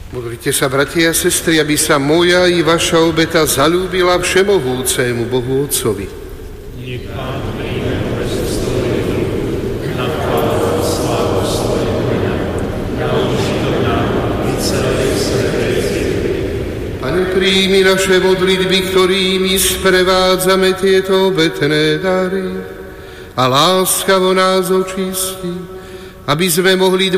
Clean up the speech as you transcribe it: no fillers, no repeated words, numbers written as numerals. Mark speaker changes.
Speaker 1: Modlite sa, bratia a sestry, aby sa moja i vaša obeta zaľúbila všemohúcemu Bohu Otcovi.
Speaker 2: Nech Pán príjme obetu svojej ruky na chválu a slávu svojho mena, na užitok nám i celej svätej cirkvi.
Speaker 1: Pane, príjmi naše modlitby, ktorými sprevádzame tieto obetné dary a láskavo nás očisti, aby sme mohli